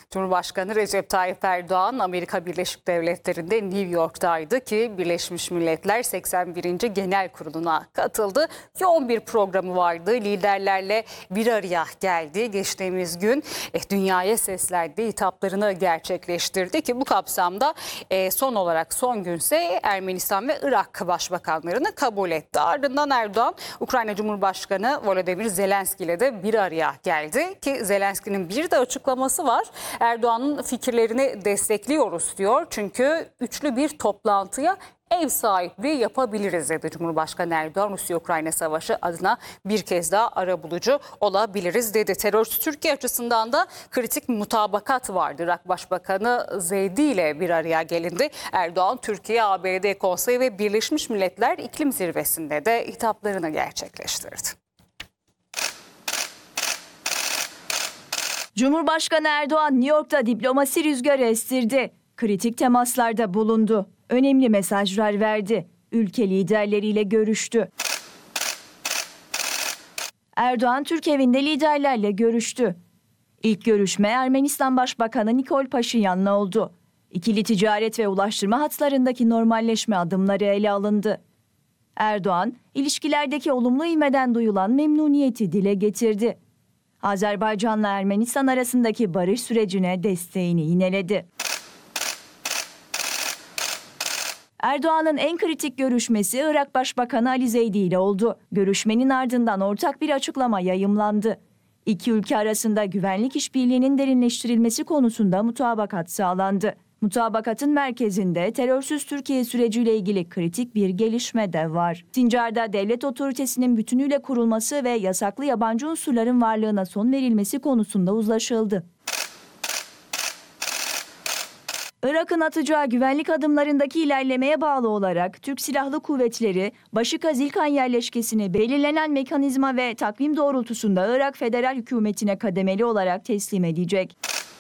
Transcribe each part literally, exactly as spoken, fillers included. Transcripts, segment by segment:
Cumhurbaşkanı Recep Tayyip Erdoğan, Amerika Birleşik Devletleri'nde New York'taydı ki Birleşmiş Milletler seksen birinci Genel Kurulu'na katıldı. Yoğun bir programı vardı. Liderlerle bir araya geldi. Geçtiğimiz gün eh, dünyaya seslendi, hitaplarını gerçekleştirdi ki bu kapsamda eh, son olarak son günse Ermenistan ve Irak başbakanlarını kabul etti. Ardından Erdoğan, Ukrayna Cumhurbaşkanı Volodymyr Zelenski ile de bir araya geldi ki Zelenski'nin bir de açıklaması var. Erdoğan'ın fikirlerini destekliyoruz diyor. Çünkü üçlü bir toplantıya ev sahipliği yapabiliriz dedi Cumhurbaşkanı Erdoğan. Rusya-Ukrayna savaşı adına bir kez daha arabulucu olabiliriz dedi. Terörsüz Türkiye açısından da kritik mutabakat vardı. Irak Başbakanı Zeydi ile bir araya gelindi. Erdoğan, Türkiye, A B D Konseyi ve Birleşmiş Milletler İklim Zirvesi'nde de hitaplarını gerçekleştirdi. Cumhurbaşkanı Erdoğan New York'ta diplomasi rüzgarı estirdi. Kritik temaslarda bulundu. Önemli mesajlar verdi. Ülke liderleriyle görüştü. Erdoğan Türk evinde liderlerle görüştü. İlk görüşme Ermenistan Başbakanı Nikol Paşinyan'la oldu. İkili ticaret ve ulaştırma hatlarındaki normalleşme adımları ele alındı. Erdoğan, ilişkilerdeki olumlu ivmeden duyulan memnuniyeti dile getirdi. Azerbaycan'la Ermenistan arasındaki barış sürecine desteğini yineledi. Erdoğan'ın en kritik görüşmesi Irak Başbakanı Ali Zeydi ile oldu. Görüşmenin ardından ortak bir açıklama yayımlandı. İki ülke arasında güvenlik işbirliğinin derinleştirilmesi konusunda mutabakat sağlandı. Mutabakatın merkezinde terörsüz Türkiye süreciyle ilgili kritik bir gelişme de var. Sincar'da devlet otoritesinin bütünüyle kurulması ve yasaklı yabancı unsurların varlığına son verilmesi konusunda uzlaşıldı. Irak'ın atacağı güvenlik adımlarındaki ilerlemeye bağlı olarak Türk Silahlı Kuvvetleri, Başıkaz İlkan yerleşkesini belirlenen mekanizma ve takvim doğrultusunda Irak Federal Hükümeti'ne kademeli olarak teslim edecek.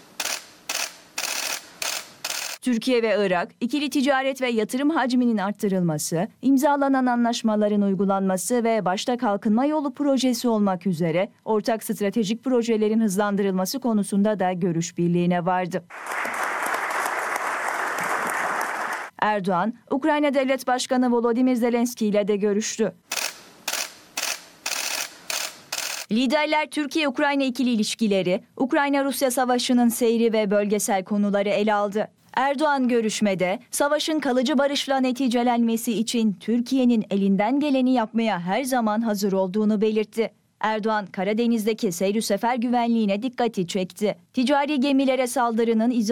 Türkiye ve Irak, ikili ticaret ve yatırım hacminin arttırılması, imzalanan anlaşmaların uygulanması ve başta kalkınma yolu projesi olmak üzere ortak stratejik projelerin hızlandırılması konusunda da görüş birliğine vardı. Erdoğan, Ukrayna Devlet Başkanı Volodymyr Zelenski ile de görüştü. Liderler Türkiye-Ukrayna ikili ilişkileri, Ukrayna-Rusya savaşının seyri ve bölgesel konuları ele aldı. Erdoğan görüşmede savaşın kalıcı barışla neticelenmesi için Türkiye'nin elinden geleni yapmaya her zaman hazır olduğunu belirtti. Erdoğan, Karadeniz'deki seyir sefer güvenliğine dikkati çekti. Ticari gemilere saldırının izahı